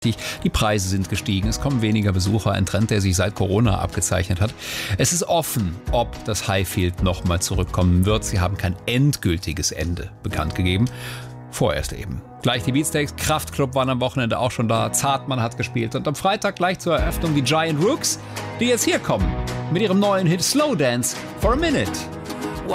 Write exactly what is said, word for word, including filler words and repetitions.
Die Preise sind gestiegen, es kommen weniger Besucher, ein Trend, der sich seit Corona abgezeichnet hat. Es ist offen, ob das Highfield nochmal zurückkommen wird. Sie haben kein endgültiges Ende bekannt gegeben. Vorerst eben. Gleich die Beatsteaks, Kraftklub waren am Wochenende auch schon da, Zartmann hat gespielt und am Freitag gleich zur Eröffnung die Giant Rooks, die jetzt hier kommen mit ihrem neuen Hit Slow Dance for a Minute.